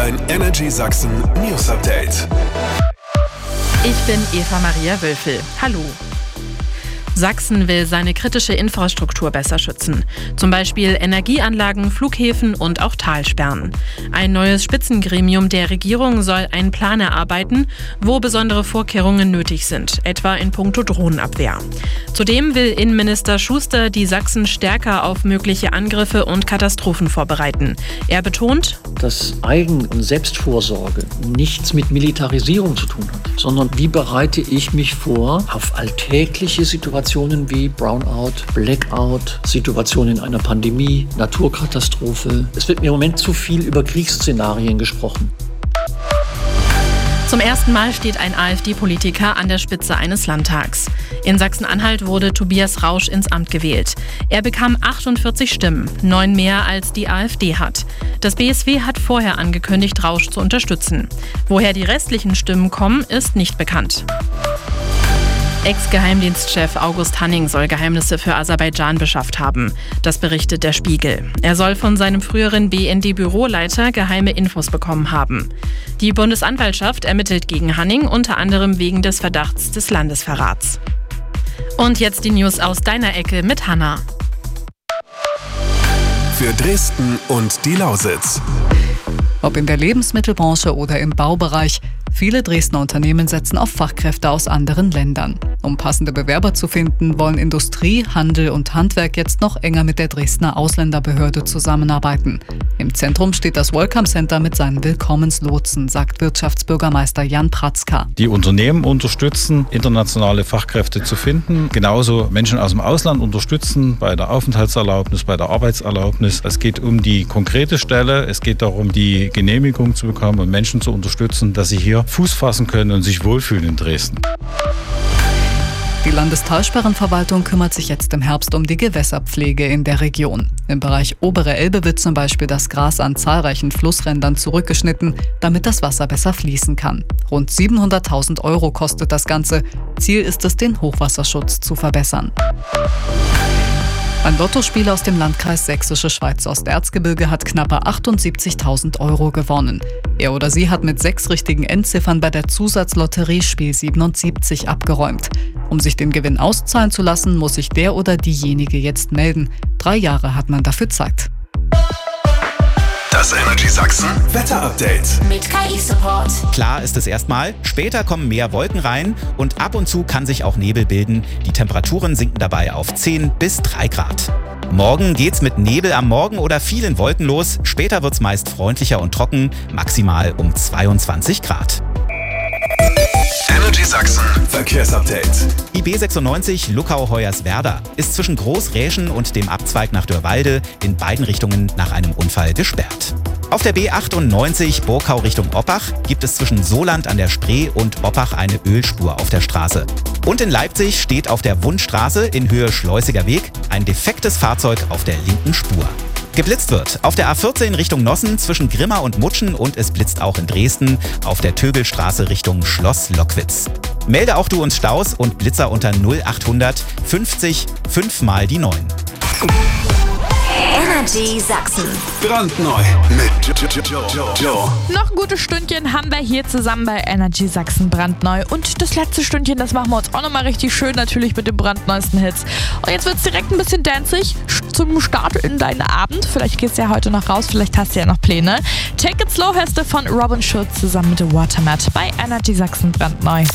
Dein Energy Sachsen News Update. Ich bin Eva Maria Wölfel. Hallo. Sachsen will seine kritische Infrastruktur besser schützen. Zum Beispiel Energieanlagen, Flughäfen und auch Talsperren. Ein neues Spitzengremium der Regierung soll einen Plan erarbeiten, wo besondere Vorkehrungen nötig sind, etwa in puncto Drohnenabwehr. Zudem will Innenminister Schuster die Sachsen stärker auf mögliche Angriffe und Katastrophen vorbereiten. Er betont, dass Eigen- und Selbstvorsorge nichts mit Militarisierung zu tun hat, sondern wie bereite ich mich vor auf alltägliche Situationen wie Brownout, Blackout, Situationen in einer Pandemie, Naturkatastrophe. Es wird mir im Moment zu viel über Kriegsszenarien gesprochen. Zum ersten Mal steht ein AfD-Politiker an der Spitze eines Landtags. In Sachsen-Anhalt wurde Tobias Rausch ins Amt gewählt. Er bekam 48 Stimmen, 9 mehr als die AfD hat. Das BSW hat vorher angekündigt, Rausch zu unterstützen. Woher die restlichen Stimmen kommen, ist nicht bekannt. Ex-Geheimdienstchef August Hanning soll Geheimnisse für Aserbaidschan beschafft haben. Das berichtet der Spiegel. Er soll von seinem früheren BND-Büroleiter geheime Infos bekommen haben. Die Bundesanwaltschaft ermittelt gegen Hanning unter anderem wegen des Verdachts des Landesverrats. Und jetzt die News aus deiner Ecke mit Hanna. Für Dresden und die Lausitz. Ob in der Lebensmittelbranche oder im Baubereich, viele Dresdner Unternehmen setzen auf Fachkräfte aus anderen Ländern. Um passende Bewerber zu finden, wollen Industrie, Handel und Handwerk jetzt noch enger mit der Dresdner Ausländerbehörde zusammenarbeiten. Im Zentrum steht das Welcome Center mit seinen Willkommenslotsen, sagt Wirtschaftsbürgermeister Jan Pratzka. Die Unternehmen unterstützen, internationale Fachkräfte zu finden, genauso Menschen aus dem Ausland unterstützen bei der Aufenthaltserlaubnis, bei der Arbeitserlaubnis. Es geht um die konkrete Stelle, es geht darum, die Genehmigung zu bekommen und Menschen zu unterstützen, dass sie hier Fuß fassen können und sich wohlfühlen in Dresden. Die Landestalsperrenverwaltung kümmert sich jetzt im Herbst um die Gewässerpflege in der Region. Im Bereich Obere Elbe wird zum Beispiel das Gras an zahlreichen Flussrändern zurückgeschnitten, damit das Wasser besser fließen kann. Rund 700.000 € kostet das Ganze. Ziel ist es, den Hochwasserschutz zu verbessern. Ein Lottospieler aus dem Landkreis Sächsische Schweiz-Osterzgebirge hat knappe 78.000 € gewonnen. Er oder sie hat mit 6 richtigen Endziffern bei der Zusatzlotterie Spiel 77 abgeräumt. Um sich den Gewinn auszahlen zu lassen, muss sich der oder diejenige jetzt melden. 3 Jahre hat man dafür Zeit. Das Energy Sachsen Wetter Update mit KI-Support. Klar ist es erstmal, später kommen mehr Wolken rein und ab und zu kann sich auch Nebel bilden. Die Temperaturen sinken dabei auf 10 bis 3 Grad. Morgen geht's mit Nebel am Morgen oder vielen Wolken los. Später wird's meist freundlicher und trocken, maximal um 22 Grad. Energy Sachsen Verkehrsupdate. Die B96 Luckau-Hoyerswerda ist zwischen Großräschen und dem Abzweig nach Dörrwalde in beiden Richtungen nach einem Unfall gesperrt. Auf der B98 Burkau Richtung Oppach gibt es zwischen Soland an der Spree und Oppach eine Ölspur auf der Straße. Und in Leipzig steht auf der Wundstraße in Höhe Schleusiger Weg ein defektes Fahrzeug auf der linken Spur. Geblitzt wird auf der A14 Richtung Nossen zwischen Grimma und Mutschen und es blitzt auch in Dresden auf der Tögelstraße Richtung Schloss Lockwitz. Melde auch du uns Staus und Blitzer unter 0800 50 5 mal die 9. Energy Sachsen. Brandneu mit Joe. Noch ein gutes Stündchen haben wir hier zusammen bei Energy Sachsen brandneu. Und das letzte Stündchen, das machen wir uns auch nochmal richtig schön, natürlich mit den brandneuesten Hits. Und jetzt wird es direkt ein bisschen danzig zum Start in deinen Abend. Vielleicht gehst du ja heute noch raus, vielleicht hast du ja noch Pläne. Take It Slow hast du von Robin Schulz zusammen mit The Watermat bei Energy Sachsen brandneu.